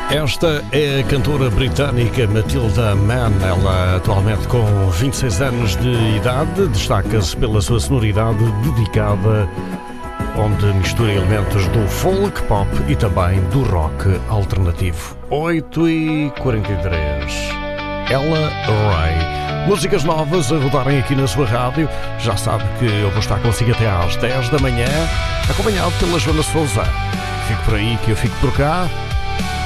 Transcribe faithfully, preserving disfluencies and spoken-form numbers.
Esta é a cantora britânica Matilda Mann. Ela atualmente com vinte e seis anos de idade, destaca-se pela sua sonoridade dedicada, onde mistura elementos do folk pop e também do rock alternativo. oito e quarenta e três. Ella Ray. Músicas novas a rodarem aqui na sua rádio. Já sabe que eu vou estar consigo até às dez da manhã, acompanhado pela Joana Sousa. Fico por aí que eu fico por cá.